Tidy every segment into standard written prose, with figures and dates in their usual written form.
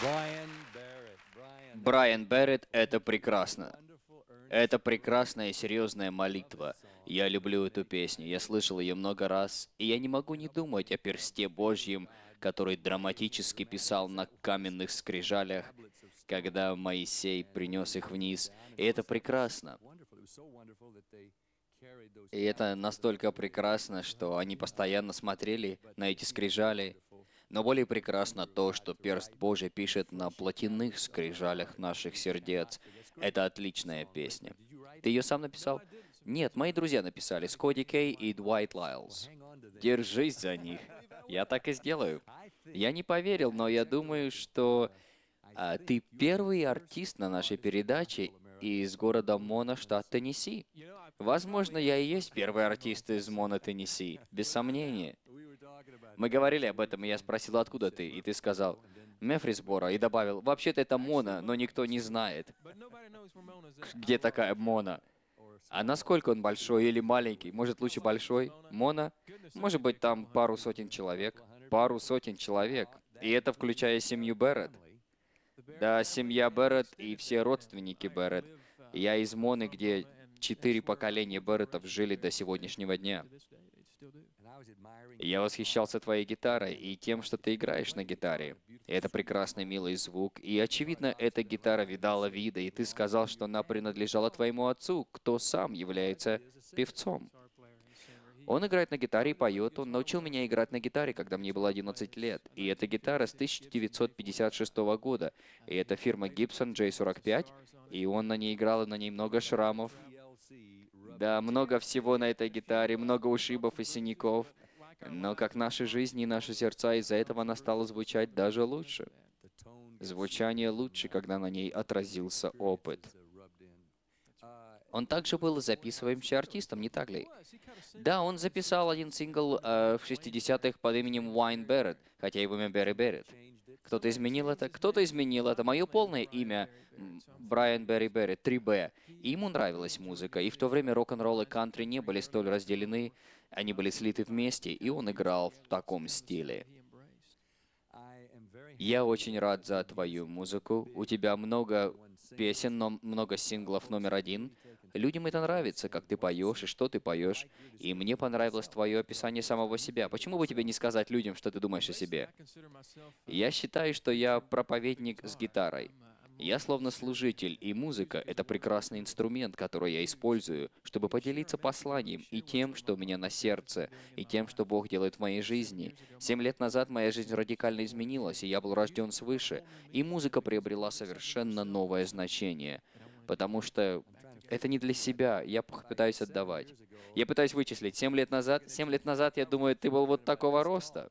Брайан Берретт — это прекрасно. Это прекрасная и серьезная молитва. Я люблю эту песню, я слышал ее много раз, и я не могу не думать о персте Божьем, который драматически писал на каменных скрижалях, когда Моисей принес их вниз. И это прекрасно. И это настолько прекрасно, что они постоянно смотрели на эти скрижали. Но более прекрасно то, что перст Божий пишет на плотяных скрижалях наших сердец. Это отличная песня. Ты ее сам написал? Нет, мои друзья написали, Скотти Кей и Дуайт Лайлз. Держись за них. Я так и сделаю. Я не поверил, но я думаю, что ты первый артист на нашей передаче из города Мона, штат Теннесси. Возможно, я и есть первый артист из Мона, Теннесси, без сомнения. Мы говорили об этом, и я спросил, откуда ты, и ты сказал, Мефрисбора, и добавил, вообще-то это Мона, но никто не знает, где такая Мона. А насколько он большой или маленький? Может, лучше большой? Мона? Может быть, там пару сотен человек. Пару сотен человек. И это включая семью Берретт. Да, семья Берретт и все родственники Берретт. Я из Моны, где 4 поколения Берреттов жили до сегодняшнего дня. Я восхищался твоей гитарой и тем, что ты играешь на гитаре. И это прекрасный, милый звук. И, очевидно, эта гитара видала вида, и ты сказал, что она принадлежала твоему отцу, кто сам является певцом. Он играет на гитаре и поет. Он научил меня играть на гитаре, когда мне было 11 лет. И эта гитара с 1956 года. И это фирма Gibson J45. И он на ней играл, и на ней много шрамов. Да, много всего на этой гитаре, много ушибов и синяков. Но как наши жизни и наши сердца, из-за этого она стала звучать даже лучше. Звучание лучше, когда на ней отразился опыт. Он также был записываемым артистом, не так ли? Да, он записал один сингл в 60-х под именем Уайн Берретт, хотя его имя Берри Берретт. Кто-то изменил это? Кто-то изменил это. Мое полное имя Брайан Берри Берретт, 3Б. И ему нравилась музыка, и в то время рок-н-ролл и кантри не были столь разделены, они были слиты вместе, и он играл в таком стиле. Я очень рад за твою музыку. У тебя много песен, но много синглов №1. Людям это нравится, как ты поешь и что ты поешь. И мне понравилось твое описание самого себя. Почему бы тебе не сказать людям, что ты думаешь о себе? Я считаю, что я проповедник с гитарой. Я словно служитель, и музыка — это прекрасный инструмент, который я использую, чтобы поделиться посланием и тем, что у меня на сердце, и тем, что Бог делает в моей жизни. 7 лет назад моя жизнь радикально изменилась, и я был рожден свыше, и музыка приобрела совершенно новое значение, потому что это не для себя, я пытаюсь отдавать. Я пытаюсь вычислить, 7 лет назад, я думаю, ты был вот такого роста.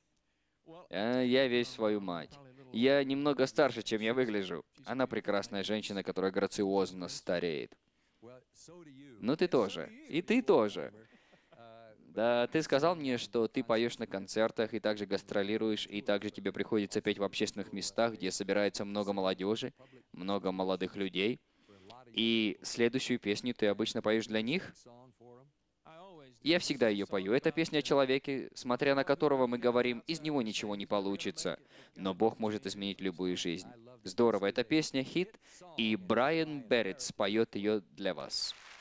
Я весь свою мать. Я немного старше, чем я выгляжу. Она прекрасная женщина, которая грациозно стареет. Ну ты тоже. И ты тоже. Да, ты сказал мне, что ты поешь на концертах и также гастролируешь, и также тебе приходится петь в общественных местах, где собирается много молодежи, много молодых людей. И следующую песню ты обычно поешь для них? Я всегда ее пою. Это песня о человеке, смотря на которого мы говорим, из него ничего не получится. Но Бог может изменить любую жизнь. Здорово, эта песня хит, и Брайан Берретт поет ее для вас.